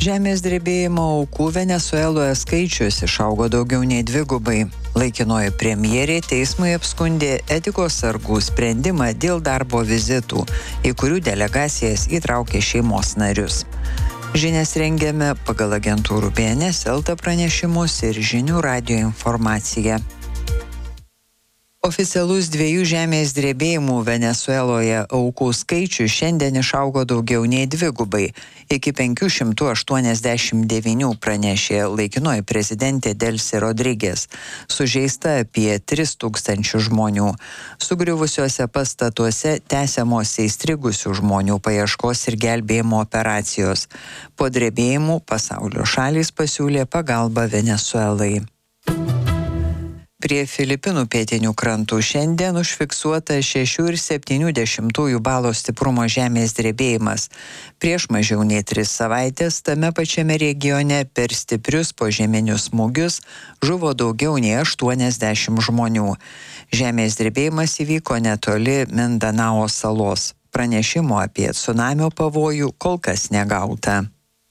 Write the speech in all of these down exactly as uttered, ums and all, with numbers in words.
Žemės drebėjimo aukų Venesueloje skaičius išaugo daugiau nei dvigubai. Laikinoji premjerė teismui apskundė etikos sargų sprendimą dėl darbo vizitų, į kurių delegacijas įtraukė šeimos narius. Žinias rengiame pagal agentūrų B N S L T pranešimus ir žinių radijo informaciją. Oficialus dviejų žemės drebėjimų Venesueloje aukų skaičius šiandien išaugo daugiau nei dvigubai. Iki penkių šimtų aštuoniasdešimt devynių pranešė laikinoji prezidentė Delsi Rodriguez. Sužeista apie tris tūkstančius žmonių. Sugriuvusiuose pastatuose tęsiamos įstrigusių žmonių paieškos ir gelbėjimo operacijos. Po drebėjimų pasaulio šalys pasiūlė pagalbą Venesuelai. Prie Filipinų pietinių krantų šiandien užfiksuota šešių ir septynių dešimtųjų balo stiprumo žemės drebėjimas. Prieš mažiau nei tris savaitės tame pačiame regione per stiprius požeminius smūgius žuvo daugiau nei aštuoniasdešimt žmonių. Žemės drebėjimas įvyko netoli Mindanao salos. Pranešimo apie cunamio pavojų kol kas negauta.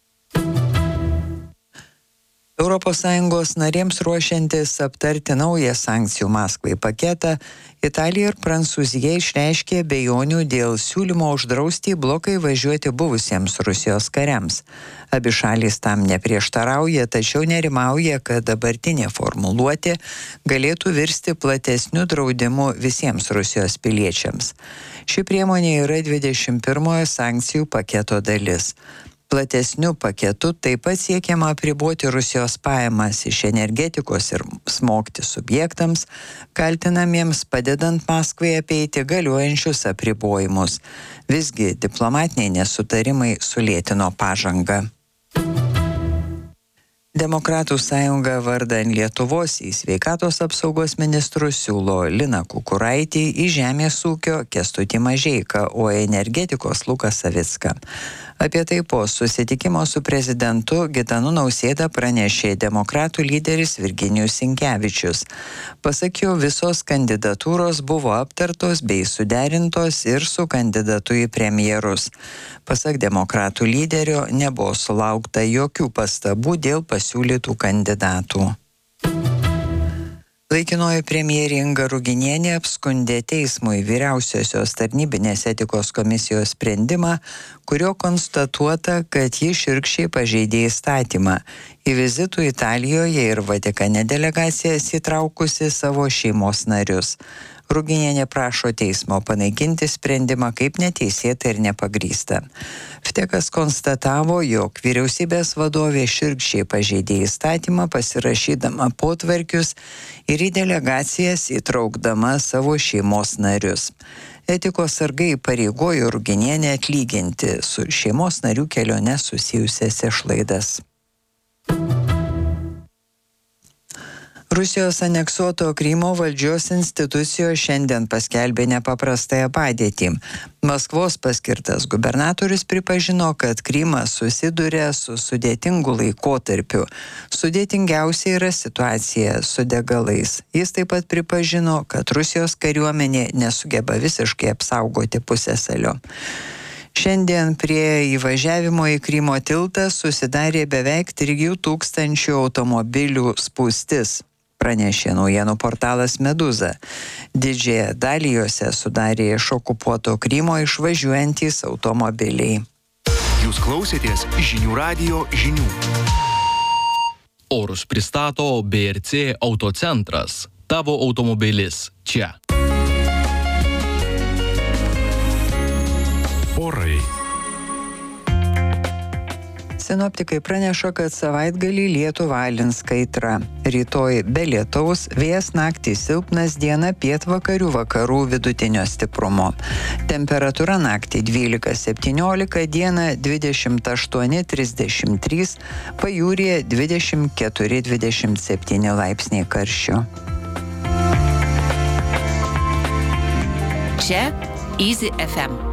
Europos Sąjungos narėms ruošiantis aptarti naują sankcijų Maskvai paketą, Italija ir Prancūzija išreiškė abejonių dėl siūlymo uždrausti į bloką įvažiuoti buvusiems Rusijos kariams. Abi šalys tam neprieštarauja, tačiau nerimauja, kad dabartinė formuluotė galėtų virsti platesniu draudimu visiems Rusijos piliečiams. Ši priemonė yra dvidešimt pirmojo sankcijų paketo dalis. Platesniu paketu taip pat siekiama apriboti Rusijos pajamas iš energetikos ir smogti subjektams, kaltinamiems padedant Maskvai apeiti galiojančius apribojimus. Visgi diplomatiniai nesutarimai sulėtino pažangą. Demokratų sąjunga vardan Lietuvos į sveikatos apsaugos ministrus siūlo Liną Kukuraitį, į žemės ūkio Kęstutį Mažeiką, o energetikos Luką Savicką. Apie tai po susitikimo su prezidentu Gitanu Nausėda pranešė demokratų lyderis Virginijus Sinkevičius. Pasak jo, visos kandidatūros buvo aptartos bei suderintos ir su kandidatu į premjerus. Pasak demokratų lyderio, nebuvo sulaukta jokių pastabų dėl pasiūlytų kandidatų. Laikinoji premjerė Inga Ruginienė apskundė teismui vyriausiosios tarnybinės etikos komisijos sprendimą, kurio konstatuota, kad ji šiurkščiai pažeidė įstatymą. Į vizitų Italijoje ir Vatikane delegacijas įtraukusi savo šeimos narius. Ruginienė prašo teismo panaikinti sprendimą kaip neteisėtą ir nepagrįstą. Vtekas konstatavo, jog vyriausybės vadovė šiurkščiai pažeidė įstatymą, pasirašydama potvarkius ir į delegacijas įtraukdama savo šeimos narius. Etikos sargai įpareigojo Ruginienę atlyginti su šeimos narių kelione susijusias išlaidas. Rusijos aneksuoto Krymo valdžios institucijos šiandien paskelbė nepaprastąją padėtį. Maskvos paskirtas gubernatorius pripažino, kad Krymas susiduria su sudėtingu laikotarpiu. Sudėtingiausia yra situacija su degalais. Jis taip pat pripažino, kad Rusijos kariuomenė nesugeba visiškai apsaugoti pusiasalio. Šiandien prie įvažiavimo į Krymo tiltą susidarė beveik trijų tūkstančių automobilių spūstis, pranešė naujienų portalas Meduza. Didžiąją dalį jose sudarė iš okupuoto Krymo išvažiuojantys automobiliai. Jūs klausėtės žinių radijo žinių. Orus pristato B R C Autocentras. Tavo automobilis čia. Orai. Sinoptikai praneša, kad savaitgalį lietų valins kaitra. Rytoj be lietaus, vėjas naktį silpnas, diena pietvakarių vakarų vidutinio stiprumo. Temperatūra naktį dvylika septyniolika, diena dvidešimt aštuoni trisdešimt trys, pajūryje dvidešimt keturi dvidešimt septyni laipsniai karščio. Čia Easy F M.